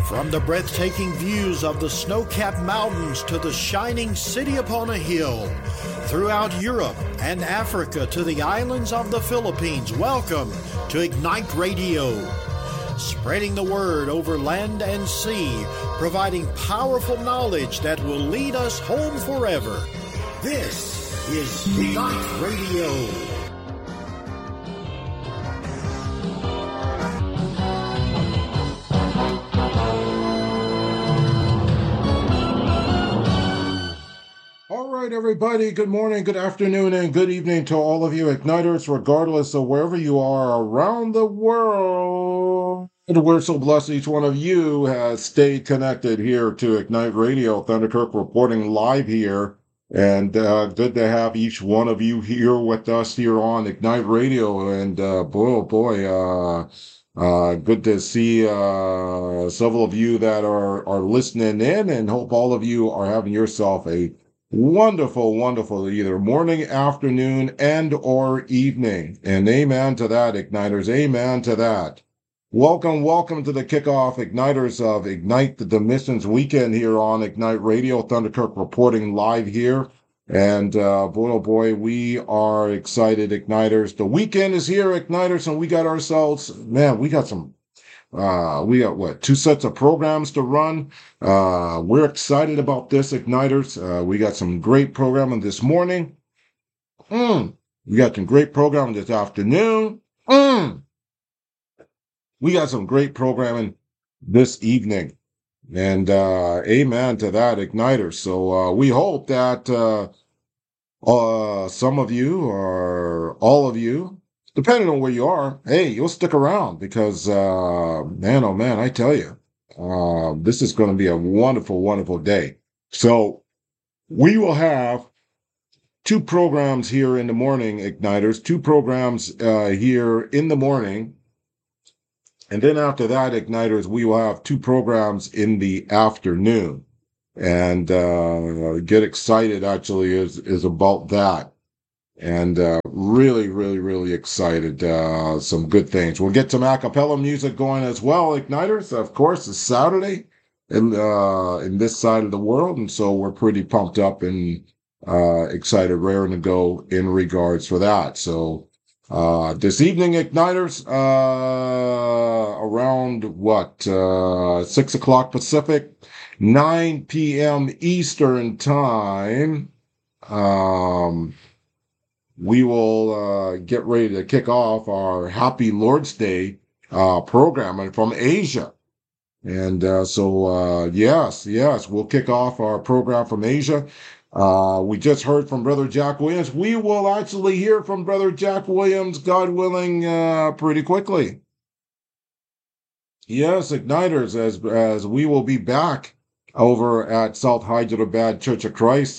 From the breathtaking views of the snow-capped mountains to the shining city upon a hill, throughout Europe and Africa to the islands of the Philippines, welcome to Ignite Radio. Spreading the word over land and sea, providing powerful knowledge that will lead us home forever. This is Ignite Radio. Everybody, good morning, good afternoon, and good evening to all of you Igniters, regardless of wherever you are around the world. We're so blessed each one of you has stayed connected here to Ignite Radio. Thunderkirk reporting live here, and good to have each one of you here with us here on Ignite Radio. And good to see several of you that are listening in, and hope all of you are having yourself a wonderful either morning, afternoon, and or evening. And amen to that, Igniters. Amen to that. Welcome to the kickoff, Igniters, of Ignite the Missions Weekend here on Ignite Radio. Thunderkirk reporting live here. And we are excited, Igniters. The weekend is here, Igniters, and we got ourselves, we got 2 sets of programs to run. We're excited about this, Igniters. We got some great programming this morning. We got some great programming this afternoon. We got some great programming this evening. And amen to that, Igniters. So we hope that some of you or all of you, depending on where you are, hey, you'll stick around because, man, I tell you, this is going to be a wonderful day. So we will have 2 programs here in the morning, Igniters, 2 programs here in the morning. And then after that, Igniters, we will have 2 programs in the afternoon. And get excited, actually, is about that. And really excited. Some good things. We'll get some a cappella music going as well, Igniters. Of course, it's Saturday in this side of the world, and so we're pretty pumped up and excited, raring to go in regards for that. So this evening, Igniters, around 6 o'clock Pacific, 9 p.m. Eastern time. We will get ready to kick off our Happy Lord's Day programming from Asia. And yes, we'll kick off our program from Asia. We just heard from Brother Jack Williams. We will actually hear from Brother Jack Williams, God willing, pretty quickly. Yes, Igniters, as we will be back over at South Hyderabad Church of Christ,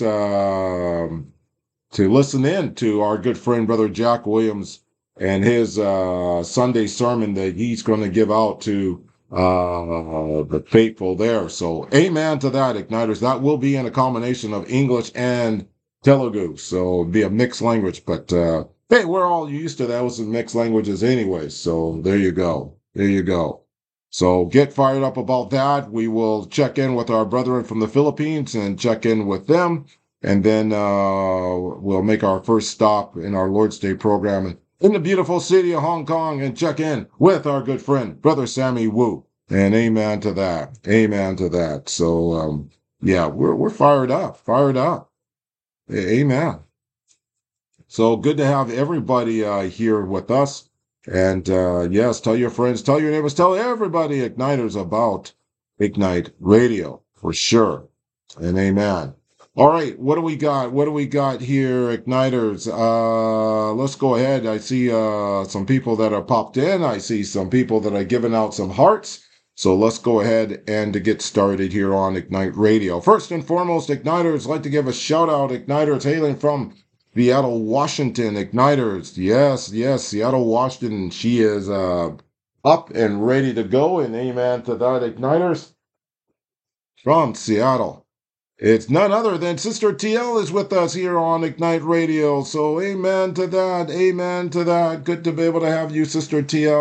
to listen in to our good friend, Brother Jack Williams, and his Sunday sermon that he's going to give out to the faithful there. So amen to that, Igniters. That will be in a combination of English and Telugu. So it'll be a mixed language. But hey, we're all used to those mixed languages anyway. So there you go. So get fired up about that. We will check in with our brethren from the Philippines and check in with them. And then we'll make our first stop in our Lord's Day program in the beautiful city of Hong Kong and check in with our good friend, Brother Sammy Wu. And amen to that. Amen to that. So, we're fired up. Amen. So good to have everybody here with us. And yes, tell your friends, tell your neighbors, tell everybody, Igniters, about Ignite Radio for sure. And amen. All right, what do we got? Here, Igniters? Let's go ahead. I see some people that are popped in. I see some people that are giving out some hearts. So let's go ahead and to get started here on Ignite Radio. First and foremost, Igniters, I'd like to give a shout out, Igniters, hailing from Seattle, Washington. Igniters, yes, Seattle, Washington. She is up and ready to go, and amen to that, Igniters. From Seattle. It's none other than Sister TL is with us here on Ignite Radio. So amen to that. Good to be able to have you, Sister TL,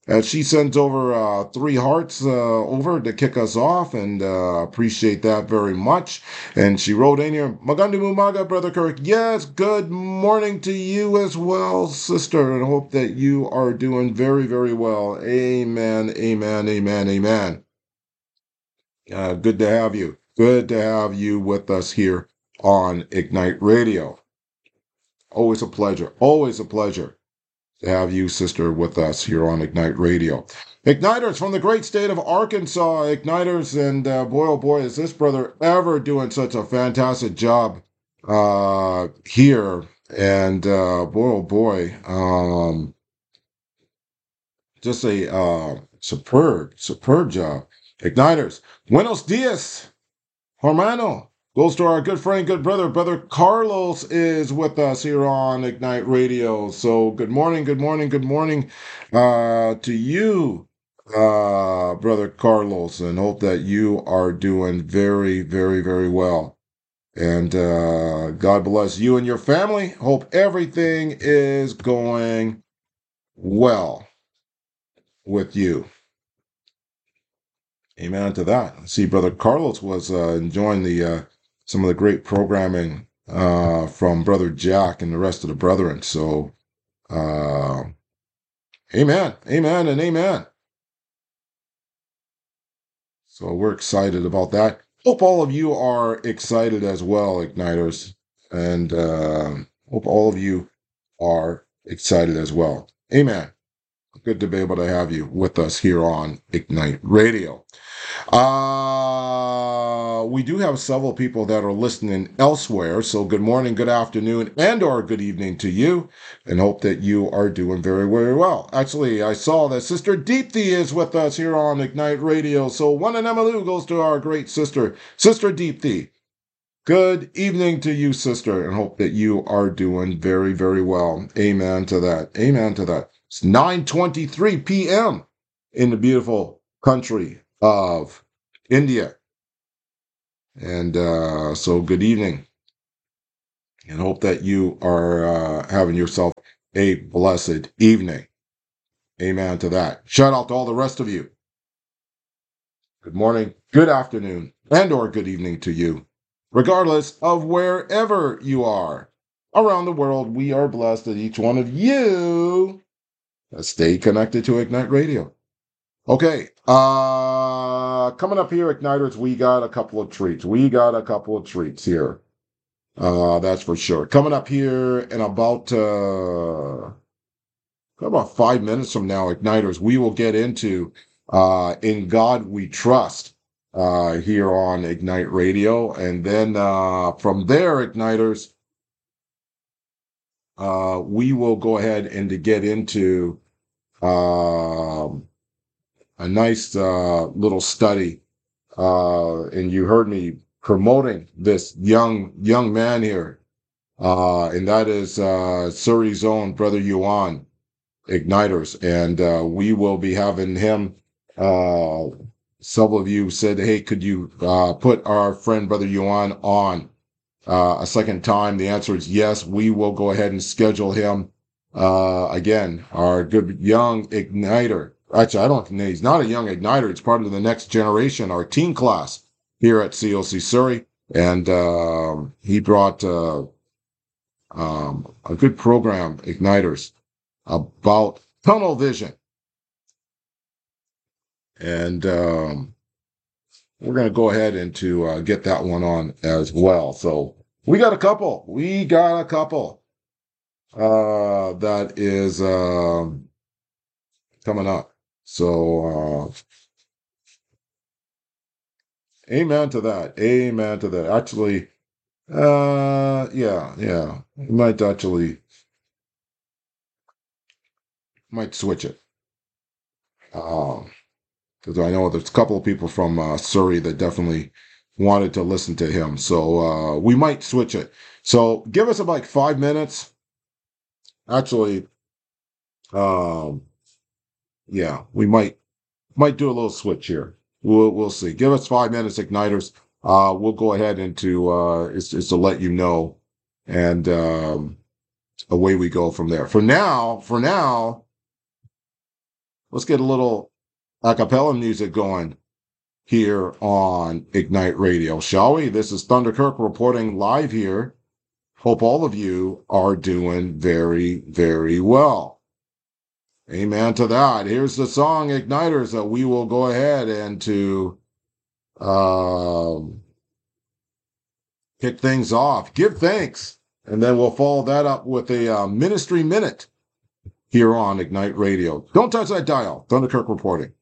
She sends over 3 hearts over to kick us off, and appreciate that very much. And she wrote in here, Magandu Mumaga, Brother Kirk. Yes, good morning to you as well, sister, and hope that you are doing very, very well. Amen, amen, amen, amen. Good to have you. Good to have you with us here on Ignite Radio. Always a pleasure. Always a pleasure to have you, sister, with us here on Ignite Radio. Igniters from the great state of Arkansas, Igniters, and boy, oh boy, is this brother ever doing such a fantastic job here. And boy, oh boy, just a superb job. Igniters, buenos dias, hermano. Goes to our good friend, good brother. Brother Carlos is with us here on Ignite Radio. So good morning, good morning, good morning to you, Brother Carlos, and hope that you are doing very, very, very well. And God bless you and your family. Hope everything is going well with you. Amen to that. I see, Brother Carlos was enjoying the some of the great programming from Brother Jack and the rest of the brethren. So, amen, amen, and amen. So we're excited about that. Hope all of you are excited as well, Igniters, and hope all of you are excited as well. Amen. Good to be able to have you with us here on Ignite Radio. We do have several people that are listening elsewhere, so good morning, good afternoon, and or good evening to you, and hope that you are doing very, very well. Actually, I saw that Sister Deepthi is with us here on Ignite Radio, so one in Emalu goes to our great sister, Sister Deepthi. Good evening to you, sister, and hope that you are doing very, very well. Amen to that. Amen to that. It's 9:23 p.m. in the beautiful country of India. And so good evening, and hope that you are having yourself a blessed evening. Amen to that. Shout out to all the rest of you. Good morning, good afternoon, and or good evening to you, regardless of wherever you are around the world. We are blessed that each one of you stay connected to Ignite Radio. Okay, coming up here, Igniters, we got a couple of treats. Here. That's for sure. Coming up here in about 5 minutes from now, Igniters, we will get into In God We Trust here on Ignite Radio. And then from there, Igniters, we will go ahead and to get into a nice little study, and you heard me promoting this young man here, and that is Surrey's own Brother Yuan, Igniters, and we will be having him. Several of you said, "Hey, could you put our friend Brother Yuan on a second time?" The answer is yes. We will go ahead and schedule him again. Our good young Igniter. Actually, I don't think he's not a young Igniter. It's part of the next generation, our teen class here at COC Surrey. And he brought a good program, Igniters, about tunnel vision. And we're going to go ahead and to get that one on as well. So we got a couple. That is coming up. So, amen to that. Actually, yeah. We might switch it. Because I know there's a couple of people from Surrey that definitely wanted to listen to him. So, we might switch it. So, give us about 5 minutes. Actually, yeah, we might do a little switch here. We'll see. Give us 5 minutes, Igniters. We'll go ahead into is to let you know, and away we go from there. For now, let's get a little a cappella music going here on Ignite Radio, shall we? This is Thunder Kirk reporting live here. Hope all of you are doing very, very well. Amen to that. Here's the song, Igniters, that we will go ahead and to kick things off. Give thanks. And then we'll follow that up with a ministry minute here on Ignite Radio. Don't touch that dial. Thunder Kirk reporting.